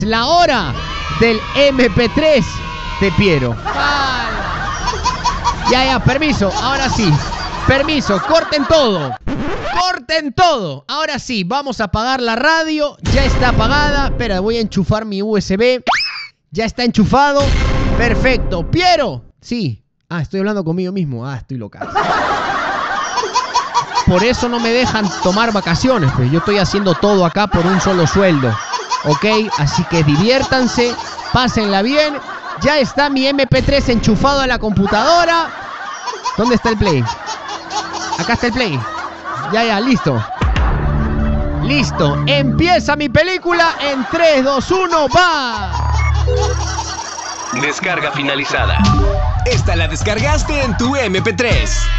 La hora del MP3 de Piero. Ya, permiso, ahora sí. Permiso, corten todo. Corten todo. Ahora sí, vamos a apagar la radio. Ya está apagada. Espera, voy a enchufar mi USB. Ya está enchufado. Perfecto. Piero. Sí. Estoy hablando conmigo mismo. Estoy loca. Por eso no me dejan tomar vacaciones, pues yo estoy haciendo todo acá por un solo sueldo. ¿Ok? Así que diviértanse, pásenla bien. Ya está mi MP3 enchufado a la computadora. ¿Dónde está el play? Acá está el play. Ya, listo. Listo. Empieza mi película en 3, 2, 1, ¡va! Descarga finalizada. Esta la descargaste en tu MP3.